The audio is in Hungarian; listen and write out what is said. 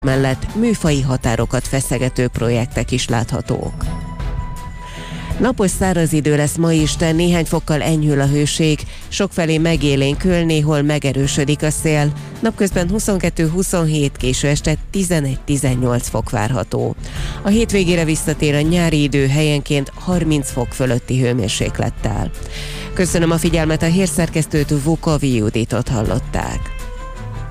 mellett műfaji határokat feszegető projektek is láthatók. Napos száraz idő lesz ma is, de néhány fokkal enyhül a hőség, sokfelé megélénkül, néhol megerősödik a szél. Napközben 22-27, késő este 11-18 fok várható. A hétvégére visszatér a nyári idő, helyenként 30 fok fölötti hőmérséklettel. Köszönöm a figyelmet, a hírszerkesztőt, Vukovi Juditot hallották.